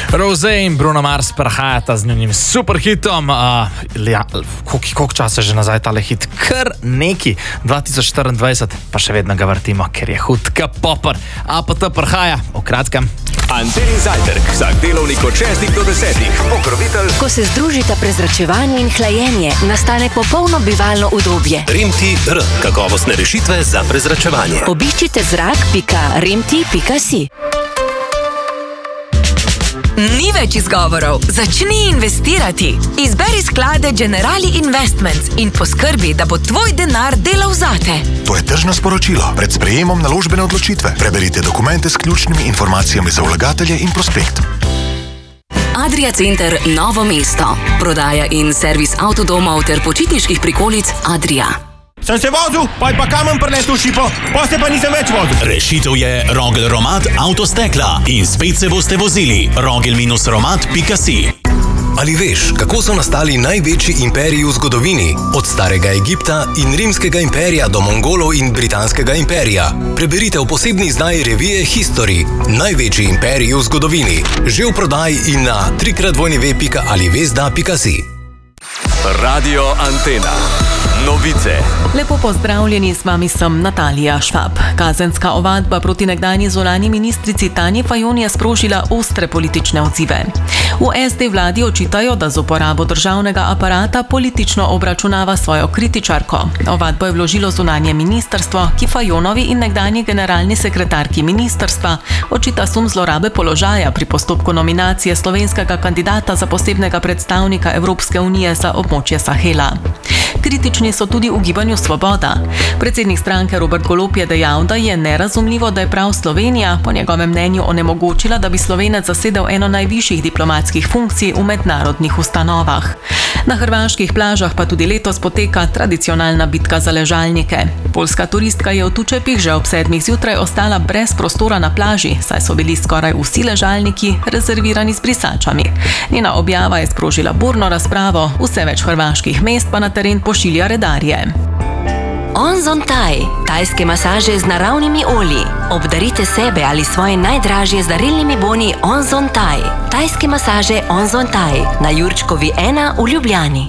Rose in Bruno Mars prehajata z njenim super hitom. Koliko časa že nazaj tale hit? Kar neki. 2024, pa še vedno ga vrtimo, ker je hud K-popper. APT prehaja, v kratkem. Antenin zajtrk, vsak delovnik od 6 do 10. Pokrovitelj. Ko se združita prezračevanje in hlajenje, nastane popolno bivalno udobje. Rimti-R. Kakovostne rešitve za prezračevanje. Obiščite zrak.rimti.si. Ni več izgovorov. Začni investirati. Izberi sklade Generali Investments in poskrbi, da bo tvoj denar delal zate. To je tržno sporočilo. Pred sprejemom naložbene odločitve preberite dokumente s ključnimi informacijami za vlagatelje in prospekt. Adria Center Novo mesto. Prodaja in servis avtodomov ter počitniških prikolic Adria. Sem se vozil, pa kamen preletel šipo, pa se pa nisem več vozil. Rešitev je Rogel-Romat avtostekla in spet se boste vozili. Rogel-Romat.si. Ali veš, kako so nastali največji imperiji v zgodovini? Od starega Egipta in rimskega imperija do Mongolov in britanskega imperija. Preberite v posebni izdaji revije History. Največji imperiji v zgodovini. Že v prodaji in na www.alivesda.si. Radio Antena. Novice. Lepo pozdravljeni, z vami sem Natalija Švab. Kazenska ovadba proti nekdanji zunanji ministrici Tanji Fajon je sprožila ostre politične odzive. V SD vladi očitajo, da z uporabo državnega aparata politično obračunava svojo kritičarko. Ovadbo je vložilo zunanje ministrstvo, ki Fajonovi in nekdanji generalni sekretarki ministrstva očita sum zlorabe položaja pri postopku nominacije slovenskega kandidata za posebnega predstavnika Evropske unije za območje Sahela. Kritični so tudi v Gibanju Svoboda. Predsednik stranke Robert Golob je dejal, da je nerazumljivo, da je prav Slovenija po njegovem mnenju onemogočila, da bi Slovenec zasedel eno najvišjih diplomatskih funkcij v mednarodnih ustanovah. Na hrvaških plažah pa tudi letos poteka tradicionalna bitka za ležalnike. Poljska turistka je v Tučepih že ob 7 zjutraj ostala brez prostora na plaži, saj so bili skoraj vsi ležalniki rezervirani s brisačami. Njena objava je sprožila burno razpravo, vse več hrvaških mest pa na teren pošilja redarje. Onzon Thai. Tajske masaže z naravnimi olji. Obdarite sebe ali svoje najdražje z darilnimi boni Onzon Thai. Tajske masaže Onzon Thai na Jurčkovi 1 v Ljubljani.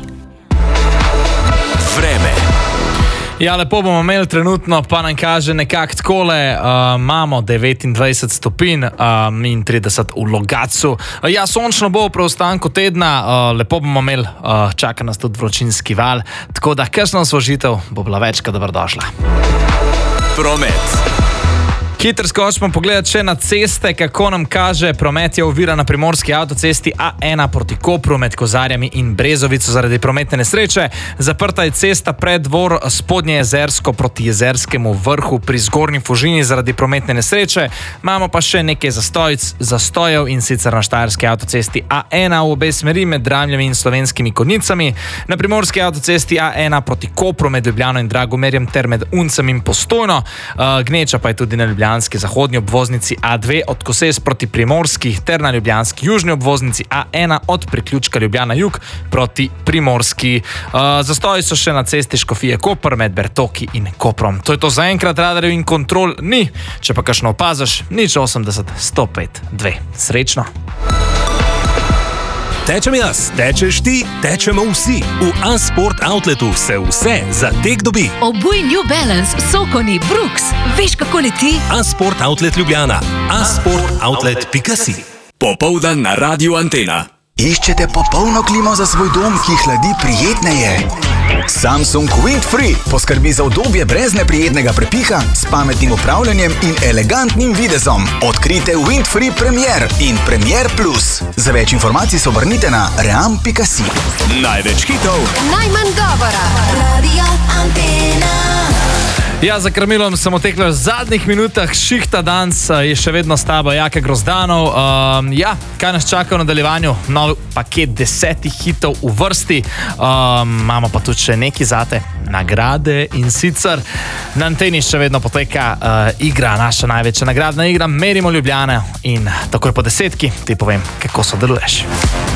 Vreme. Ja, lepo bomo imeli trenutno, pa nam kaže nekako takole, imamo 29 stopinj in 30 v Logatcu. Ja, sončno bo v preostanku tedna, lepo bomo imeli, čaka nas tudi vročinski val, tako da kakšna osvežitev bo bila večkrat dobrodošla. Promet. Hitro skočimo pogledati še na ceste, kako nam kaže. Promet je ovira na primorski avtocesti A1 proti Kopru med Kozarjami in Brezovico zaradi prometne nesreče. Zaprta je cesta Preddvor Spodnje Jezersko proti Jezerskemu vrhu pri Zgornji Fužini zaradi prometne nesreče. Imamo pa še nekaj zastojev in sicer na štajerski avtocesti A1 v obe smeri med Dramljami in Slovenskimi Konjicami, na primorski avtocesti A1 proti Kopru med Ljubljano in Dragomerjem ter med Uncem in Postojno. Gneča pa je tudi na ljubljanski zahodnji obvoznici A2 od Koses proti Primorski ter na ljubljanski južni obvoznici A1 od priključka Ljubljana jug proti Primorski. Zastoji so še na cesti Škofije Koper med Bertoki in Koprom. To je to za enkrat, radarjev in kontrol ni. Če pa kakšno opaziš, 080 105 2. Srečno! Tečem jaz, tečeš ti, tečemo vsi. V A-Sport Outletu se vse za tek dobi. Obuj New Balance, Sokoni, Brooks. Veš, kako leti? A-Sport Outlet Ljubljana. A-Sportoutlet.si. Popoldan na Radio Antena. Iščete popolno klimo za svoj dom, ki hladi prijetneje? Samsung Windfree poskrbi za udobje brez neprijetnega prepiha, s pametnim upravljanjem in elegantnim videzom. Odkrite Windfree Premier in Premier Plus. Za več informacij se obrnite na ream.si. Največ hitov. Najmanj govora. Radio Antena. Ja, za krmilom sem otekla v zadnjih minutah šihta danes, je še vedno s tabo Jaka Grozdanov. Ja, kaj nas čaka v nadaljevanju? Nov paket 10 hitov v vrsti. Imamo pa tudi še neki zate, nagrade in sicer na Anteni še vedno poteka igra, naša največja nagradna igra Merimo Ljubljana in takoj po 10 ti povem, kako sodeluješ.